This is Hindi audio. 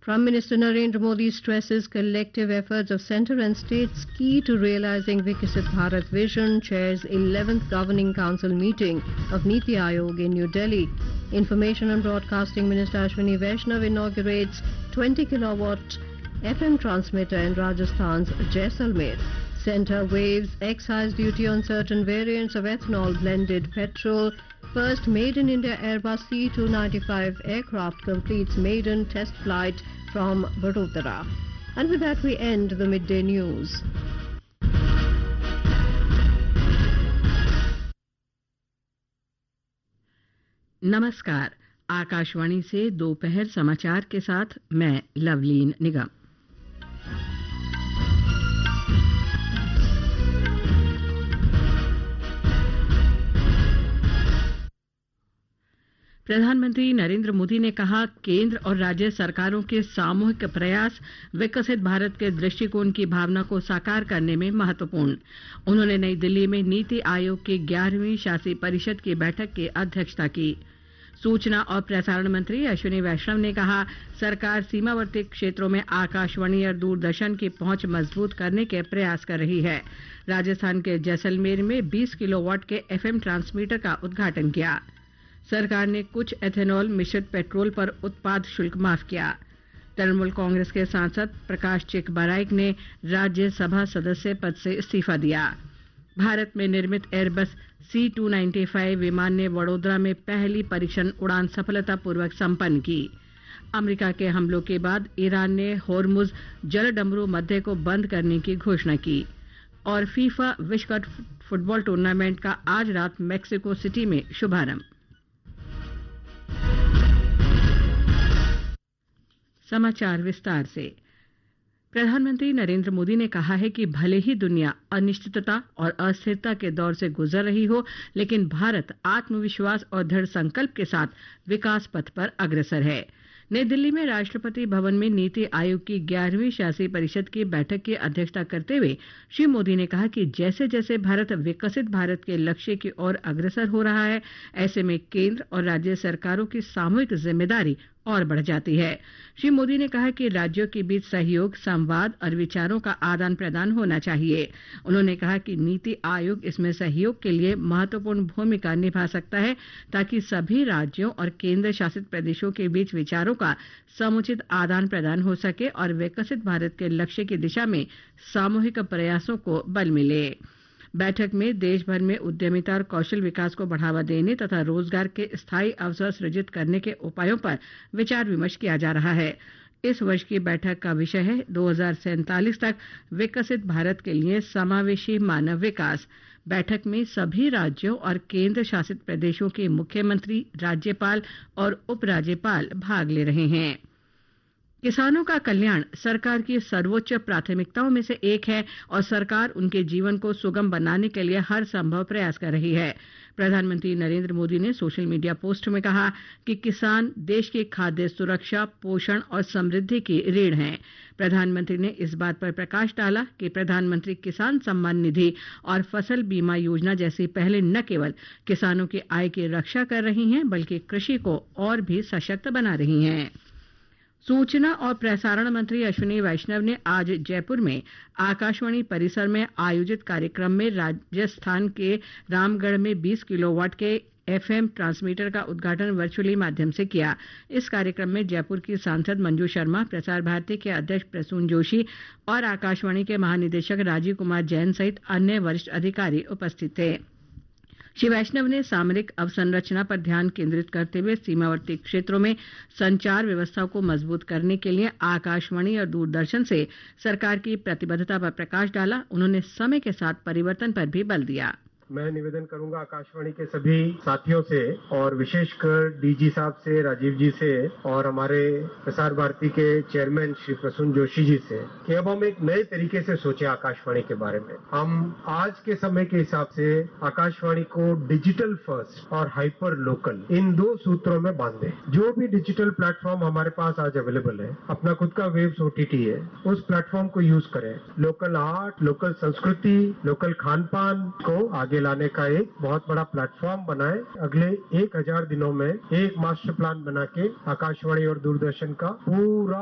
Prime Minister Narendra Modi stresses collective efforts of centre and states key to realizing Viksit Bharat vision, chairs 11th Governing Council meeting of Niti Aayog in New Delhi. Information and Broadcasting Minister Ashwini Vaishnav inaugurates 20 kilowatt FM transmitter in Rajasthan's Jaisalmer. Centre waives excise duty on certain variants of ethanol blended petrol. First Made in India Airbus C295 aircraft completes maiden test flight from Vadodara. And with that we end the midday news. नमस्कार, आकाशवाणी से दोपहर समाचार के साथ मैं लवलीन निगम। प्रधानमंत्री नरेंद्र मोदी ने कहा, केंद्र और राज्य सरकारों के सामूहिक प्रयास विकसित भारत के दृष्टिकोण की भावना को साकार करने में महत्वपूर्ण। उन्होंने नई दिल्ली में नीति आयोग की 11वीं शासी परिषद की बैठक की अध्यक्षता की। सूचना और प्रसारण मंत्री अश्विनी वैष्णव ने कहा, सरकार सीमावर्ती क्षेत्रों में आकाशवाणी और दूरदर्शन की पहुंच मजबूत करने के प्रयास कर रही है। राजस्थान के जैसलमेर में 20 किलोवाट के एफएम ट्रांसमीटर का उद्घाटन किया। सरकार ने कुछ एथेनॉल मिश्रित पेट्रोल पर उत्पाद शुल्क माफ किया। तृणमूल कांग्रेस के सांसद प्रकाश चिकबराइक ने राज्यसभा सदस्य पद से इस्तीफा दिया। भारत में निर्मित एयरबस C295 विमान ने वडोदरा में पहली परीक्षण उड़ान सफलतापूर्वक संपन्न की। अमेरिका के हमलों के बाद ईरान ने होर्मुज जलडमरू मध्य को बंद करने की घोषणा की। और फीफा विश्व कप फुटबॉल टूर्नामेंट का आज रात मेक्सिको सिटी में शुभारंभ। समाचार विस्तार से। प्रधानमंत्री नरेंद्र मोदी ने कहा है कि भले ही दुनिया अनिश्चितता और अस्थिरता के दौर से गुजर रही हो, लेकिन भारत आत्मविश्वास और दृढ़ संकल्प के साथ विकास पथ पर अग्रसर है। नई दिल्ली में राष्ट्रपति भवन में नीति आयोग की 11वीं शासी परिषद की बैठक की अध्यक्षता करते हुए श्री मोदी ने कहा कि जैसे जैसे भारत विकसित भारत के लक्ष्य की ओर अग्रसर हो रहा है, ऐसे में केंद्र और राज्य सरकारों की सामूहिक जिम्मेदारी और बढ़ जाती है। श्री मोदी ने कहा कि राज्यों के बीच सहयोग, संवाद और विचारों का आदान प्रदान होना चाहिए। उन्होंने कहा कि नीति आयोग इसमें सहयोग के लिए महत्वपूर्ण भूमिका निभा सकता है, ताकि सभी राज्यों और केंद्र शासित प्रदेशों के बीच विचारों का समुचित आदान प्रदान हो सके और विकसित भारत के लक्ष्य की दिशा में सामूहिक प्रयासों को बल मिले। बैठक में देश भर में उद्यमिता और कौशल विकास को बढ़ावा देने तथा रोजगार के स्थायी अवसर सृजित करने के उपायों पर विचार विमर्श किया जा रहा है। इस वर्ष की बैठक का विषय है 2047 तक विकसित भारत के लिए समावेशी मानव विकास। बैठक में सभी राज्यों और केंद्र शासित प्रदेशों के मुख्यमंत्री, राज्यपाल और उपराज्यपाल भाग ले रहे हैं। किसानों का कल्याण सरकार की सर्वोच्च प्राथमिकताओं में से एक है और सरकार उनके जीवन को सुगम बनाने के लिए हर संभव प्रयास कर रही है। प्रधानमंत्री नरेंद्र मोदी ने सोशल मीडिया पोस्ट में कहा कि किसान देश की खाद्य सुरक्षा, पोषण और समृद्धि की रीढ़ हैं। प्रधानमंत्री ने इस बात पर प्रकाश डाला कि प्रधानमंत्री किसान सम्मान निधि और फसल बीमा योजना जैसी पहले न केवल किसानों की आय की रक्षा कर रही हैं, बल्कि कृषि को और भी सशक्त बना रही हैं। सूचना और प्रसारण मंत्री अश्विनी वैष्णव ने आज जयपुर में आकाशवाणी परिसर में आयोजित कार्यक्रम में राजस्थान के रामगढ़ में 20 किलोवाट के एफएम ट्रांसमीटर का उद्घाटन वर्चुअली माध्यम से किया। इस कार्यक्रम में जयपुर की सांसद मंजू शर्मा, प्रसार भारती के अध्यक्ष प्रसून जोशी और आकाशवाणी के महानिदेशक राजीव कुमार जैन सहित अन्य वरिष्ठ अधिकारी उपस्थित थे। श्री वैष्णव ने सामरिक अवसंरचना पर ध्यान केंद्रित करते हुए सीमावर्ती क्षेत्रों में संचार व्यवस्था को मजबूत करने के लिए आकाशवाणी और दूरदर्शन से सरकार की प्रतिबद्धता पर प्रकाश डाला। उन्होंने समय के साथ परिवर्तन पर भी बल दिया। मैं निवेदन करूंगा आकाशवाणी के सभी साथियों से और विशेषकर डीजी साहब से, राजीव जी से और हमारे प्रसार भारती के चेयरमैन श्री प्रसून जोशी जी से कि अब हम एक नए तरीके से सोचें आकाशवाणी के बारे में। हम आज के समय के हिसाब से आकाशवाणी को डिजिटल फर्स्ट और हाइपर लोकल इन दो सूत्रों में बांधे। जो भी डिजिटल प्लेटफॉर्म हमारे पास आज अवेलेबल है, अपना खुद का वेव्स ओटीटी है, उस प्लेटफॉर्म को यूज करें। लोकल आर्ट, लोकल संस्कृति, लोकल खान पान को आगे लाने का एक बहुत बड़ा प्लेटफॉर्म बनाए। अगले 1000 दिनों में एक मास्टर प्लान बना के आकाशवाणी और दूरदर्शन का पूरा